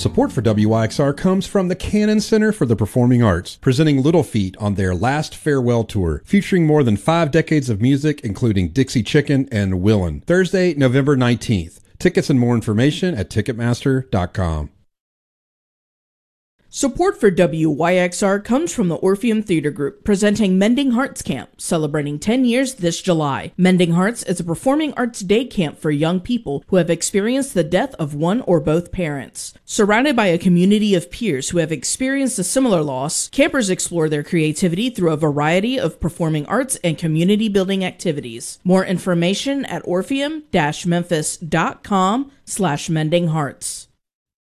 Support for WYXR comes from the Cannon Center for the Performing Arts, presenting Little Feat on their last farewell tour, featuring more than 5 decades of music, including Dixie Chicken and Willin'. Thursday, November 19th. Tickets and more information at Ticketmaster.com. Support for WYXR comes from the Orpheum Theater Group, presenting Mending Hearts Camp, celebrating 10 years this July. Mending Hearts is a performing arts day camp for young people who have experienced the death of one or both parents. Surrounded by a community of peers who have experienced a similar loss, campers explore their creativity through a variety of performing arts and community-building activities. More information at orpheum-memphis.com/mendinghearts.